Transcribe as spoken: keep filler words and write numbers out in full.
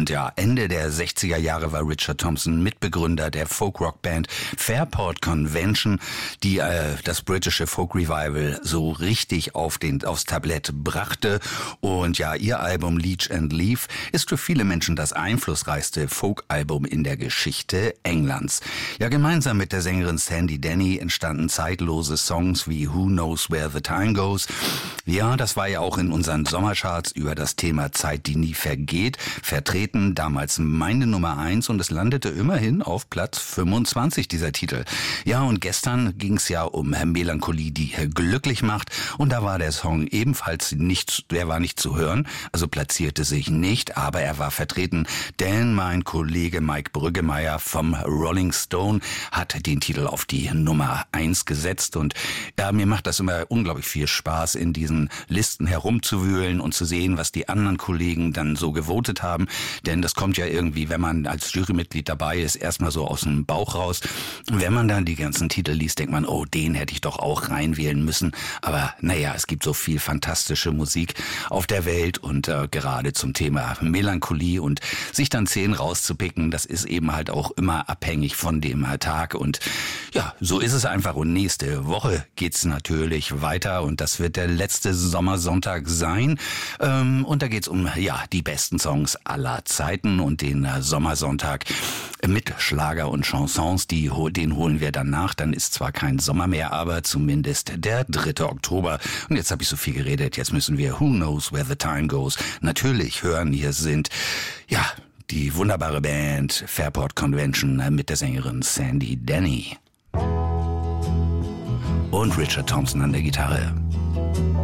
Und ja, Ende der sechziger Jahre war Richard Thompson Mitbegründer der Folk-Rock-Band Fairport Convention, die äh, das britische Folk-Revival so richtig auf den, aufs Tablett brachte. Und ja, ihr Album Leech and Leaf ist für viele Menschen das einflussreichste Folk-Album in der Geschichte Englands. Ja, gemeinsam mit der Sängerin Sandy Denny entstanden zeitlose Songs wie Who Knows Where the Time Goes. Ja, das war ja auch in unseren Sommercharts über das Thema Zeit, die nie vergeht, vertreten, damals meine Nummer eins, und es landete immerhin auf Platz fünfundzwanzig, dieser Titel. Ja, und gestern ging es ja um Melancholie, die glücklich macht, und da war der Song ebenfalls nicht, der war nicht zu hören, also platzierte sich nicht, aber er war vertreten, denn mein Kollege Mike Brüggemeier vom Rolling Stone hat den Titel auf die Nummer eins gesetzt, und ja, mir macht das immer unglaublich viel Spaß, in diesen Listen herumzuwühlen und zu sehen, was die anderen Kollegen dann so gewotet haben, denn das kommt ja irgendwie, wenn man als Jurymitglied dabei ist, erstmal so aus dem Bauch raus. Wenn man dann die ganzen Titel liest, denkt man, oh, den hätte ich doch auch reinwählen müssen, aber naja, es gibt so viel fantastische Musik auf der Welt, und äh, gerade zum Thema Melancholie und sich dann zehn rauszupicken, das ist eben halt auch immer abhängig von dem Tag, und ja, so ist es einfach, und nächste Woche geht's natürlich weiter, und das wird der letzte Sommersonntag sein, ähm, und da geht's um, ja, die besten Songs aller Zeiten, und den äh, Sommersonntag mit Schlager und Chansons, die, den holen wir dann nach. Dann ist zwar kein Sommer mehr, aber zumindest der dritte Oktober. Und jetzt habe ich so viel geredet, jetzt müssen wir Who Knows Where the Time Goes natürlich hören. Hier sind, ja, die wunderbare Band Fairport Convention mit der Sängerin Sandy Denny und Richard Thompson an der Gitarre.